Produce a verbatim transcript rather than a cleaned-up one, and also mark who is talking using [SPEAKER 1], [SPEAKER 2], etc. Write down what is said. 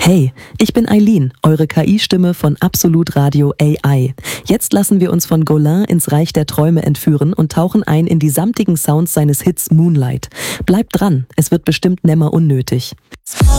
[SPEAKER 1] Hey, ich bin Eileen, eure K I-Stimme von Absolut Radio A I. Jetzt lassen wir uns von Gaulin ins Reich der Träume entführen und tauchen ein in die samtigen Sounds seines Hits Moonlight. Bleibt dran, es wird bestimmt nimmer unnötig.